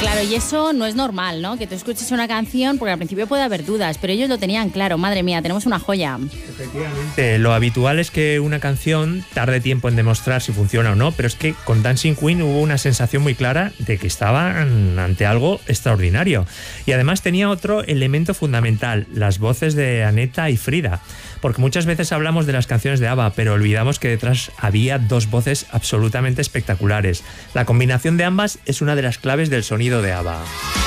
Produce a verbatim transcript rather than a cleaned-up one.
Claro, y eso no es normal, ¿no? Que tú escuches una canción, porque al principio puede haber dudas, pero ellos lo tenían claro. Madre mía, tenemos una joya. Efectivamente. Lo habitual es que una canción tarde tiempo en demostrar si funciona o no, pero es que con Dancing Queen hubo una sensación muy clara de que estaban ante algo extraordinario. Y además tenía otro elemento fundamental, las voces de Aneta y Frida. Porque muchas veces hablamos de las canciones de ABBA, pero olvidamos que detrás había dos voces absolutamente espectaculares. La combinación de ambas es una de las claves del sonido de ABBA.